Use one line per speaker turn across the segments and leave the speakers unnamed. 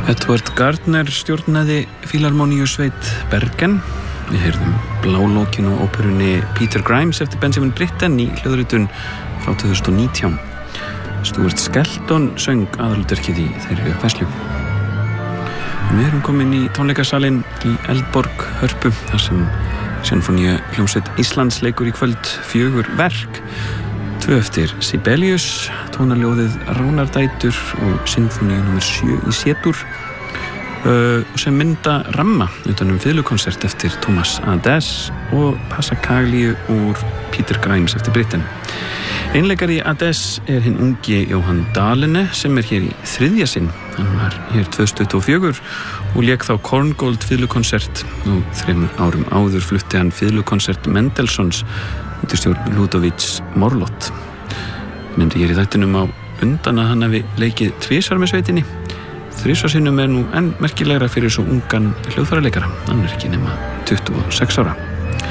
Edward Gardner stjórnaði Fílarmoníusveit Bergen. Við heyrðum Blálókin og óperunni Peter Grimes eftir Benjamin Britten í hljóðritun frá 2019. Stuart Skelton söng aðalhlutverkið í þeirri uppfærslu. Við erum komin í tónleikasalinn í Eldborg Hörpu, þar sem Sinfóníuhljómsveit Íslands leikur í kvöld 4 verk. 2 eftir Sibelius, tónaljóðið Ránardætur og Sinfóníu nr. 7 í C-dur, sem mynda ramma utan fiðlukonsert eftir Thomas Adès og Passacaglia úr Peter Grimes eftir Britten. Einleikari Adès hinn ungi Jóhann Dahlene sem hér í 3. sinn. Hann var hér 2024 og lék þá Korngold fiðlukonsert og 3 árum áður flutti hann fiðlukonsert Mendelssohns undir stjórn Ludovic Morlot. Nefndi hér í þættinum á undan að hann hafi leikið 2 með sveitinni. 3 sinnum nú enn merkilegra fyrir svo ungan hljóðfæraleikara. Hann ekki nema 26 ára.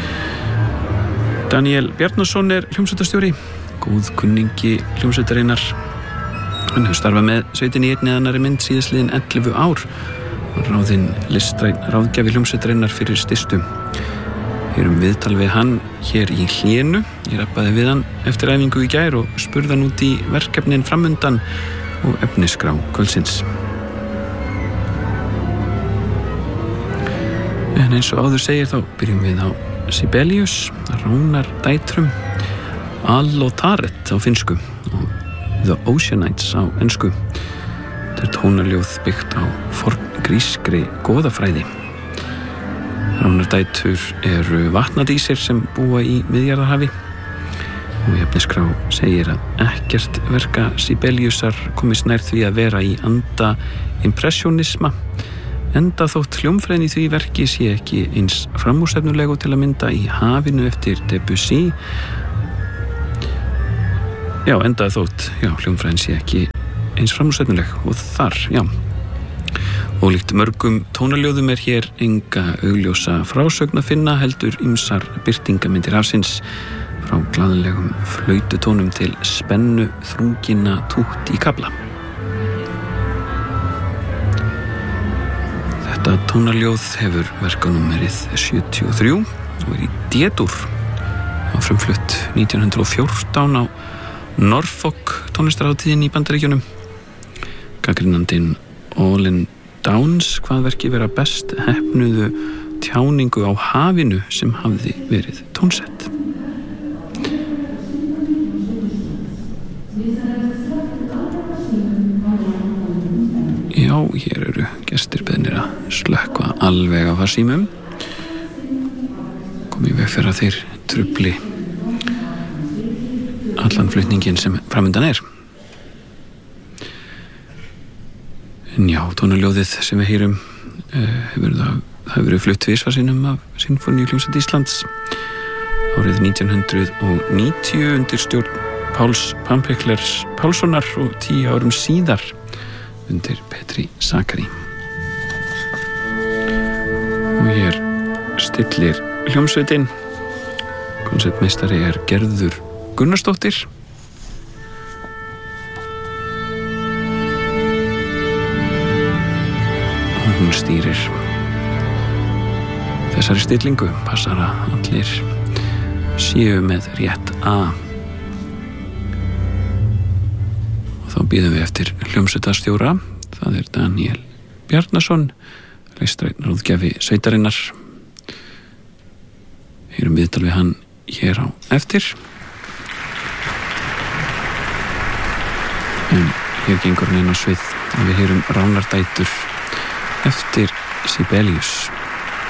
Daniel Bjarnason hljómsveitarstjóri, góð kunningi hljómsveitarinnar. Hann hefur starfað með sveitinni í einni eða annarri mynd síðastliðin 11 ár og ráðinn listrænn ráðgjafi hljómsveitarinnar fyrir stystu. Heyrum viðtal við hann hér í hlénu. Ég rappaði við hann eftir æfingu í gær og spurði hann út í verkefnin framundan og efnisgrá kvöldsins. En eins og áður segir þá byrjum við á Sibelius, Ránardætrum, Allotaret á finnsku og The Oceanites á ensku. Þetta tónaljóð byggt á forngrískri goðafræði. Ránardætur eru vatnadísir sem búa í Miðjarðarhafi og í efnisgrá segir að ekkert verka Sibeliusar komist nær því að vera í anda impressionisma, enda þótt hljómfræðin í því verki sé ekki eins framúrstefnulegu til að mynda í Hafinu eftir Debussy. Enda þótt, hljómfræðin sé ekki eins framúrstefnuleg og þar, Ólíkt mörgum tónaljóðum hér enga augljósa frásögn að finna, heldur ýmsar birtingamyndir hafsins, frá glaðlegum flaututónum til spennu þrungina tútt í kafla. Þetta tónaljóð hefur verkanúmerið 73 og í D-dur og frumflutt 1914 á Norfolk tónlistarhátíðinni í Bandaríkjunum. Gagnrýnandinn Olin Downs hvað verki vera best heppnuðu tjáningu á hafinu sem hafði verið tónsett. Hér eru gestir beðnir að slökkva alveg á farsímum. Komum í veg fyrir að þeir trufli allan flutningin sem framundan En tónaljóðið sem við heyrum hefur verið flutt 2 sinnum af Sinfóníuhljómsveit Íslands árið 1990 undir stjórn Páls Pampeklers Pálssonar og 10 árum síðar undir Petri Sakari. Og hér stillir hljómsveitin. Konsertmeistari Gerður Gunnarsdóttir. Hún stýrir þessari stillingu, passar að allir séu með rétt A. Og þá bíðum við eftir hljómsveitarstjóra, það Daniel Bjarnason, listrænn ráðgjafi sveitarinnar. Heyrum viðtal við hann hér á eftir. En hér gengur hann inn á svið og við heyrum Ránardætur eftir Sibelius.